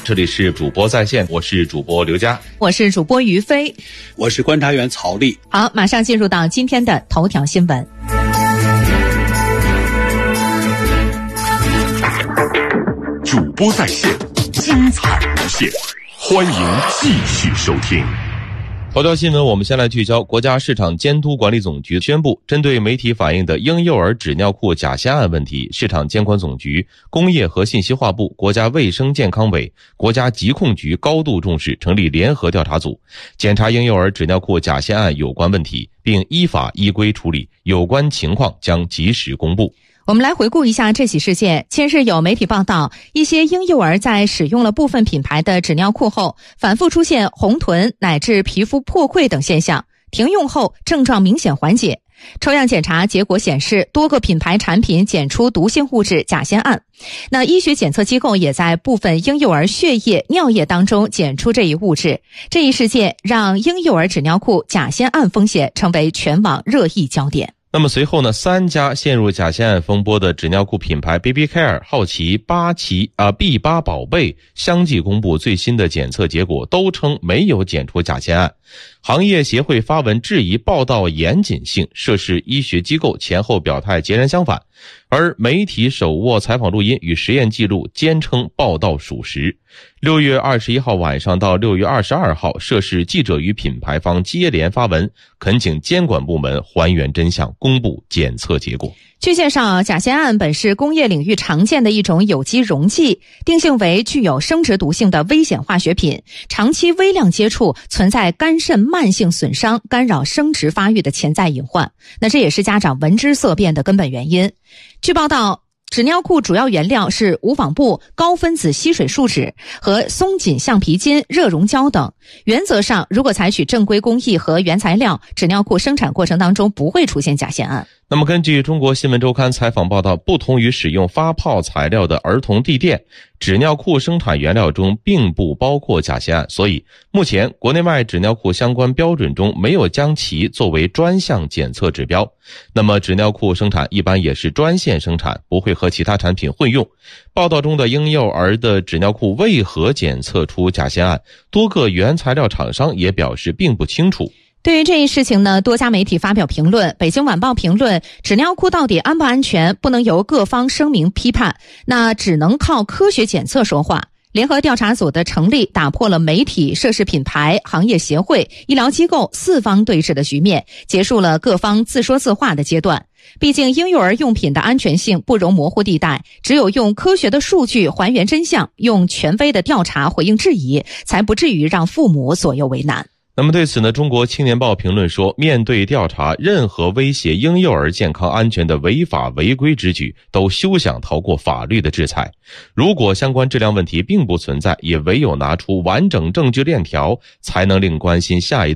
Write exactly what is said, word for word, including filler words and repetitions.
这里是主播在线，我是主播刘佳， 我是主播于飞， 我是观察员曹丽。 好，马上进入到今天的头条新闻。 主播在线，精彩无限，欢迎继续收听。 头条新闻，我们先来聚焦。国家市场监督管理总局宣布，针对媒体反映的婴幼儿纸尿裤假仙案问题，市场监管总局、工业和信息化部、国家卫生健康委、国家疾控局高度重视，成立联合调查组，检查婴幼儿纸尿裤假仙案有关问题，并依法依规处理，有关情况将及时公布。 我们来回顾一下这起事件。近日有媒体报道，一些婴幼儿在使用了部分品牌的纸尿裤后，反复出现红臀乃至皮肤破溃等现象，停用后症状明显缓解。抽样检查结果显示，多个品牌产品检出毒性物质甲酰胺。那医学检测机构也在部分婴幼儿血液、尿液当中检出这一物质。这一事件让婴幼儿纸尿裤甲酰胺风险成为全网热议焦点。 那么随后呢，三家陷入假仙案风波的纸尿裤品牌 Baby Care、好奇、八奇啊 B 八宝贝相继公布最新的检测结果，都称没有检出假仙案。行业协会发文质疑报道严谨性，涉事医学机构前后表态截然相反，而媒体手握采访录音与实验记录，坚称报道属实。六月二十一号晚上到六月二十二号，涉事记者与品牌方接连发文，恳请监管部门还原真相，公布检测结果。 据介绍，甲酰胺本是工业领域常见的一种有机溶剂，定性为具有生殖毒性的危险化学品，长期微量接触存在肝肾慢性损伤、干扰生殖发育的潜在隐患。那这也是家长闻之色变的根本原因。据报道，纸尿裤主要原料是无纺布、高分子吸水树脂和松紧橡皮筋、热熔胶等。原则上，如果采取正规工艺和原材料，纸尿裤生产过程当中不会出现甲酰胺。 那么根据中国新闻周刊采访报道，不同于使用发泡材料的儿童地垫，纸尿裤生产原料中并不包括甲酰胺，所以目前国内外纸尿裤相关标准中没有将其作为专项检测指标。那么纸尿裤生产一般也是专线生产，不会和其他产品混用。报道中的婴幼儿的纸尿裤为何检测出甲酰胺，多个原材料厂商也表示并不清楚。 对于这一事情呢，多家媒体发表评论。北京晚报评论，纸尿裤到底安不安全，不能由各方声明批判，那只能靠科学检测说话。联合调查组的成立打破了媒体、涉事品牌、行业协会、医疗机构四方对峙的局面，结束了各方自说自话的阶段。毕竟婴幼儿用品的安全性不容模糊地带，只有用科学的数据还原真相，用权威的调查回应质疑，才不至于让父母左右为难。 那么对此呢，中国青年报评论说，面对调查，任何威胁婴幼儿健康安全的违法违规之举都休想逃过法律的制裁。如果相关质量问题并不存在，也唯有拿出完整证据链条，才能令关心下一代